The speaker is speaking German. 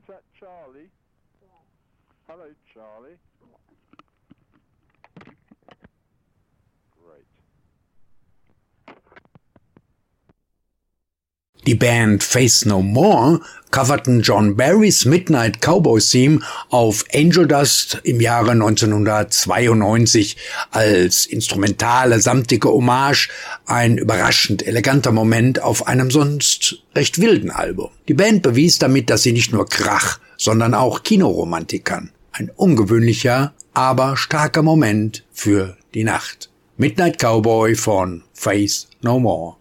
Is that Charlie? Hello, Charlie. Great. Die Band Faith No More coverten John Barrys Midnight Cowboys Theme auf Angel Dust im Jahre 1992 als instrumentale, samtige Hommage, ein überraschend eleganter Moment auf einem sonst recht wilden Album. Die Band bewies damit, dass sie nicht nur Krach, sondern auch Kinoromantik kann. Ein ungewöhnlicher, aber starker Moment für die Nacht. Midnight Cowboy von Faith No More.